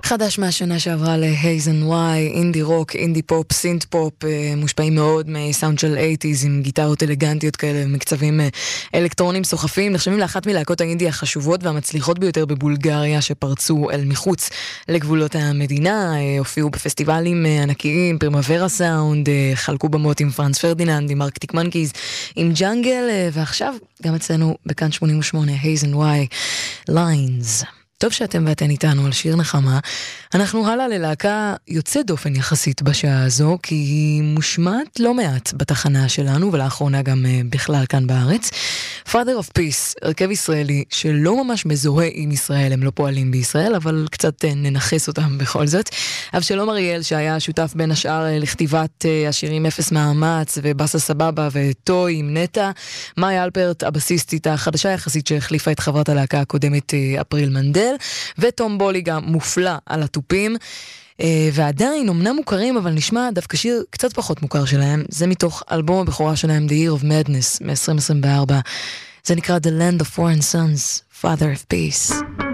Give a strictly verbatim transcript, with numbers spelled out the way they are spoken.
חדש מהשנה שעברה ל-Haze and Why, אינדי רוק, אינדי פופ, סינט פופ, מושפעים מאוד מסאונד של אייטיז עם גיטרות אלגנטיות כאלה, מקצבים אלקטרונים סוחפים, נחשבים לאחת מלהקות האינדי החשובות והמצליחות ביותר בבולגריה שפרצו אל מחוץ לגבולות המדינה, הופיעו בפסטיבלים ענקיים, פרימוורה סאונד, חלקו במות עם פרנס פרדיננד, עם ארקטיק מנקיז, עם ג'אנגל, ועכשיו גם אצלנו בכאן שמונים ושמונה, Haze and Why, Lines. טוב שאתם ואתן איתנו על שיר נחמה. אנחנו הלאה ללהקה יוצאת דופן יחסית בשעה הזו, כי היא מושמעת לא מעט בתחנה שלנו, ולאחרונה גם uh, בכלל כאן בארץ. Father of Peace, הרכב ישראלי שלא ממש מזוהה עם ישראל, הם לא פועלים בישראל, אבל קצת uh, ננחס אותם בכל זאת. אבשלום אריאל, שהיה שותף בין השאר uh, לכתיבת uh, השירים אפס מאמץ, ובאסה סבבה וטוי עם נטה. מאי אלפרט, הבסיסטית החדשה יחסית שהחליפה את חברת הלהקה הקודמת uh, אפריל מנדל, וטום בוליגה מופלא על הטופים, ועדיין אמנם מוכרים, אבל נשמע דווקא שיר קצת פחות מוכר שלהם. זה מתוך אלבום הבכורה שלהם The Year of Madness מ-עשרים עשרים וארבע. זה נקרא The Land of Foreign Sons, Father of Peace.